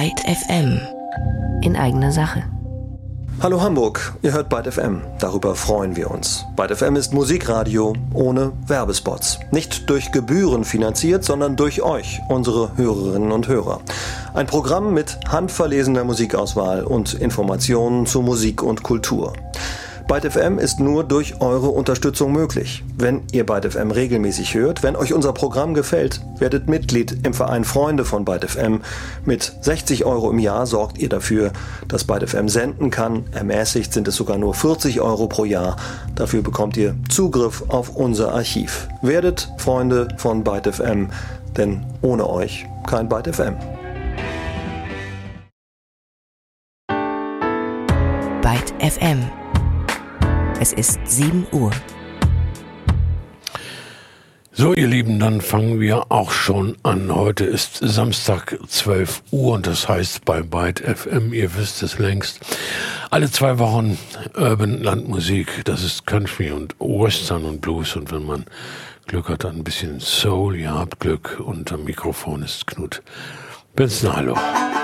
Byte FM. In eigener Sache. Hallo Hamburg, ihr hört Byte FM. Darüber freuen wir uns. Byte FM ist Musikradio ohne Werbespots. Nicht durch Gebühren finanziert, sondern durch euch, unsere Hörerinnen und Hörer. Ein Programm mit handverlesener Musikauswahl und Informationen zu Musik und Kultur. Byte FM ist nur durch eure Unterstützung möglich. Wenn ihr Byte FM regelmäßig hört, wenn euch unser Programm gefällt, werdet Mitglied im Verein Freunde von Byte FM. Mit 60 € im Jahr sorgt ihr dafür, dass Byte FM senden kann. Ermäßigt sind es sogar nur 40 € pro Jahr. Dafür bekommt ihr Zugriff auf unser Archiv. Werdet Freunde von Byte FM, denn ohne euch kein Byte FM. Byte FM. Es ist 7 Uhr. So, ihr Lieben, dann fangen wir auch schon an. Heute ist Samstag 12 Uhr und das heißt bei Byte FM, ihr wisst es längst, alle 2 Wochen Urban Landmusik. Das ist Country und Western und Blues und wenn man Glück hat, dann ein bisschen Soul. Ihr habt Glück und am Mikrofon ist Knut Benzner. Hallo.